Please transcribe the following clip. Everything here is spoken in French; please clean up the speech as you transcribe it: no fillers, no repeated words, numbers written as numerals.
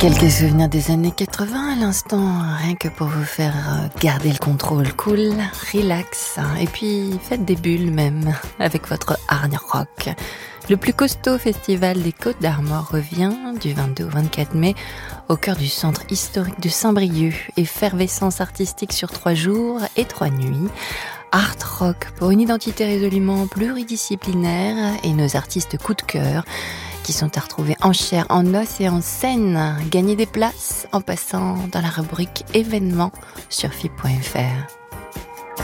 Quelques souvenirs des années 80 à l'instant, rien que pour vous faire garder le contrôle, cool, relax, et puis faites des bulles même, avec votre hard rock. Le plus costaud festival des Côtes d'Armor revient du 22 au 24 mai au cœur du centre historique de Saint-Brieuc. Effervescence artistique sur 3 jours et 3 nuits. Art rock pour une identité résolument pluridisciplinaire et nos artistes coup de cœur qui sont à retrouver en chair, en os et en scène. Gagnez des places en passant dans la rubrique événements sur FIP.fr.